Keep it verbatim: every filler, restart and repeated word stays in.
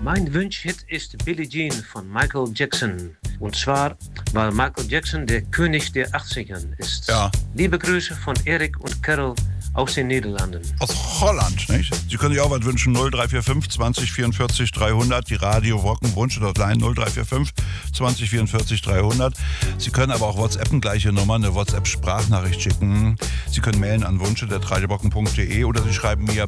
Mein Wunschhit ist Billie Jean von Michael Jackson. Und zwar, weil Michael Jackson der König der achtziger ist. Ja. Liebe Grüße von Erik und Carol aus den Niederlanden. Aus Holland, nicht? Sie können sich auch was wünschen. null drei vier fünf zwanzig vierundvierzig dreihundert. Die Radio Rocken Wunsch-Hotline null drei vier fünf zwanzig vierundvierzig dreihundert. Sie können aber auch WhatsAppen, gleiche Nummer, eine WhatsApp-Sprachnachricht schicken. Sie können mailen an wünsche at radiorocken punkt de oder Sie schreiben mir